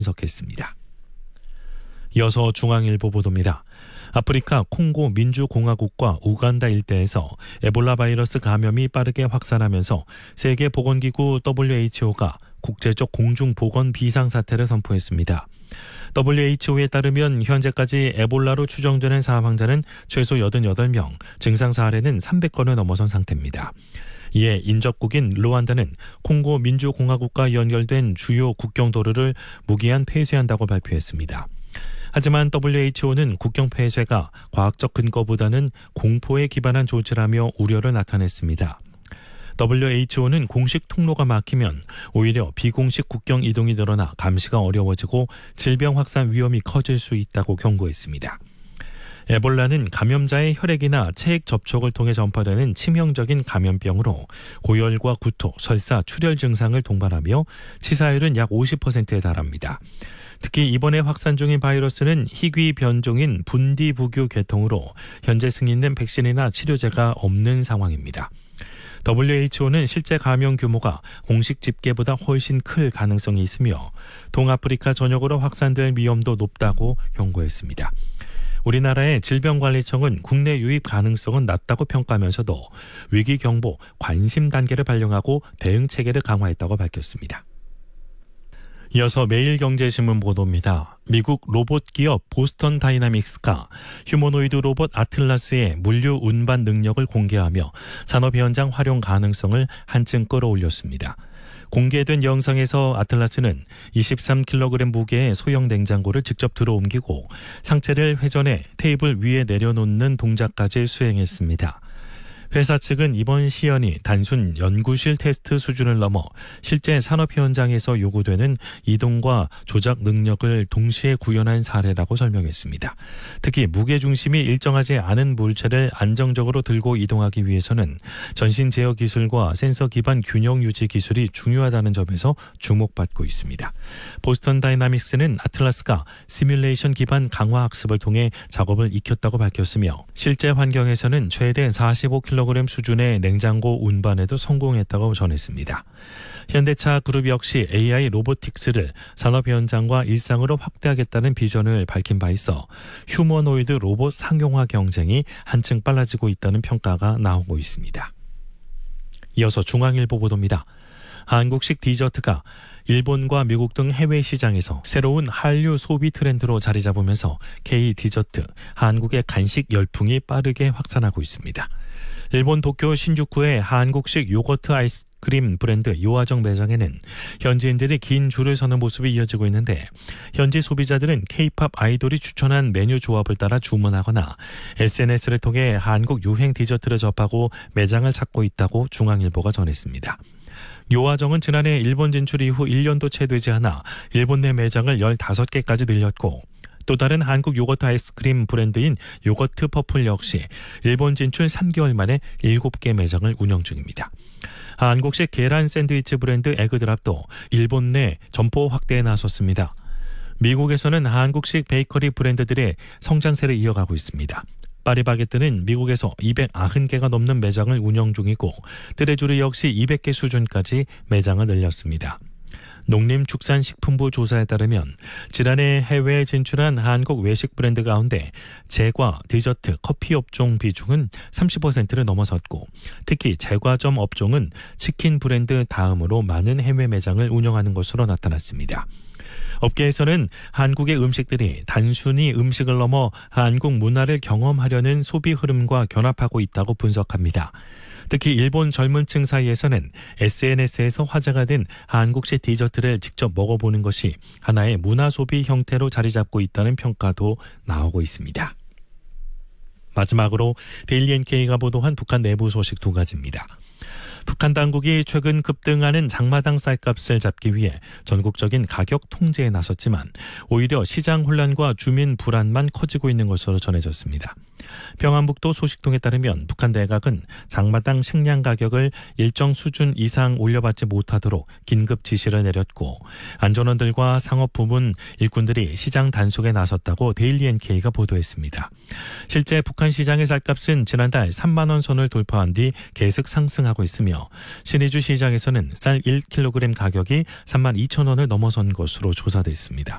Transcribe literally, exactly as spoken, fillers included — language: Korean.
분석했습니다. 이어서 중앙일보 보도입니다. 아프리카 콩고 민주공화국과 우간다 일대에서 에볼라 바이러스 감염이 빠르게 확산하면서 세계보건기구 더블유에이치오가 국제적 공중보건 비상사태를 선포했습니다. 더블유에이치오에 따르면 현재까지 에볼라로 추정되는 사망자는 최소 여든여덟 명, 증상 사례는 삼백 건을 넘어선 상태입니다. 이에 인접국인 르완다는 콩고 민주공화국과 연결된 주요 국경도로를 무기한 폐쇄한다고 발표했습니다. 하지만 더블유에이치오는 국경 폐쇄가 과학적 근거보다는 공포에 기반한 조치라며 우려를 나타냈습니다. 더블유에이치오는 공식 통로가 막히면 오히려 비공식 국경 이동이 늘어나 감시가 어려워지고 질병 확산 위험이 커질 수 있다고 경고했습니다. 에볼라는 감염자의 혈액이나 체액 접촉을 통해 전파되는 치명적인 감염병으로 고열과 구토, 설사, 출혈 증상을 동반하며 치사율은 약 오십 퍼센트에 달합니다. 특히 이번에 확산 중인 바이러스는 희귀 변종인 분디부규 계통으로 현재 승인된 백신이나 치료제가 없는 상황입니다. 더블유에이치오는 실제 감염 규모가 공식 집계보다 훨씬 클 가능성이 있으며 동아프리카 전역으로 확산될 위험도 높다고 경고했습니다. 우리나라의 질병관리청은 국내 유입 가능성은 낮다고 평가하면서도 위기경보, 관심 단계를 발령하고 대응 체계를 강화했다고 밝혔습니다. 이어서 매일경제신문 보도입니다. 미국 로봇 기업 보스턴 다이나믹스가 휴머노이드 로봇 아틀라스의 물류 운반 능력을 공개하며 산업 현장 활용 가능성을 한층 끌어올렸습니다. 공개된 영상에서 아틀라스는 이십삼 킬로그램 무게의 소형 냉장고를 직접 들어옮기고 상체를 회전해 테이블 위에 내려놓는 동작까지 수행했습니다. 회사 측은 이번 시연이 단순 연구실 테스트 수준을 넘어 실제 산업 현장에서 요구되는 이동과 조작 능력을 동시에 구현한 사례라고 설명했습니다. 특히 무게중심이 일정하지 않은 물체를 안정적으로 들고 이동하기 위해서는 전신 제어 기술과 센서 기반 균형 유지 기술이 중요하다는 점에서 주목받고 있습니다. 보스턴 다이나믹스는 아틀라스가 시뮬레이션 기반 강화 학습을 통해 작업을 익혔다고 밝혔으며 실제 환경에서는 최대 사십오 킬로그램 수준의 냉장고 운반에도 성공했다고 전했습니다. 현대차 그룹 역시 에이아이 로보틱스를 산업 현장과 일상으로 확대하겠다는 비전을 밝힌 바 있어 휴머노이드 로봇 상용화 경쟁이 한층 빨라지고 있다는 평가가 나오고 있습니다. 이어서 중앙일보 보도입니다. 한국식 디저트가 일본과 미국 등 해외 시장에서 새로운 한류 소비 트렌드로 자리 잡으면서 K 디저트, 한국의 간식 열풍이 빠르게 확산하고 있습니다. 일본 도쿄 신주쿠의 한국식 요거트 아이스크림 브랜드 요아정 매장에는 현지인들이 긴 줄을 서는 모습이 이어지고 있는데 현지 소비자들은 K-팝 아이돌이 추천한 메뉴 조합을 따라 주문하거나 에스엔에스를 통해 한국 유행 디저트를 접하고 매장을 찾고 있다고 중앙일보가 전했습니다. 요아정은 지난해 일본 진출 이후 일 년도 채 되지 않아 일본 내 매장을 열다섯 개까지 늘렸고 또 다른 한국 요거트 아이스크림 브랜드인 요거트 퍼플 역시 일본 진출 삼 개월 만에 일곱 개 매장을 운영 중입니다. 한국식 계란 샌드위치 브랜드 에그드랍도 일본 내 점포 확대에 나섰습니다. 미국에서는 한국식 베이커리 브랜드들의 성장세를 이어가고 있습니다. 파리바게뜨는 미국에서 이백구십 개가 넘는 매장을 운영 중이고 뜨레주르 역시 이백 개 수준까지 매장을 늘렸습니다. 농림축산식품부 조사에 따르면 지난해 해외에 진출한 한국 외식 브랜드 가운데 제과, 디저트, 커피 업종 비중은 삼십 퍼센트를 넘어섰고 특히 제과점 업종은 치킨 브랜드 다음으로 많은 해외 매장을 운영하는 것으로 나타났습니다. 업계에서는 한국의 음식들이 단순히 음식을 넘어 한국 문화를 경험하려는 소비 흐름과 견합하고 있다고 분석합니다. 특히 일본 젊은 층 사이에서는 에스엔에스에서 화제가 된 한국식 디저트를 직접 먹어보는 것이 하나의 문화 소비 형태로 자리 잡고 있다는 평가도 나오고 있습니다. 마지막으로 데일리 엔케이가 보도한 북한 내부 소식 두 가지입니다. 북한 당국이 최근 급등하는 장마당 쌀값을 잡기 위해 전국적인 가격 통제에 나섰지만 오히려 시장 혼란과 주민 불안만 커지고 있는 것으로 전해졌습니다. 평안북도 소식통에 따르면 북한 내각은 장마당 식량 가격을 일정 수준 이상 올려받지 못하도록 긴급 지시를 내렸고 안전원들과 상업 부문 일꾼들이 시장 단속에 나섰다고 데일리 엔케이가 보도했습니다. 실제 북한 시장의 쌀값은 지난달 삼만 원 선을 돌파한 뒤 계속 상승하고 있으며 신의주 시장에서는 쌀 일 킬로그램 가격이 삼만 이천 원을 넘어선 것으로 조사됐습니다.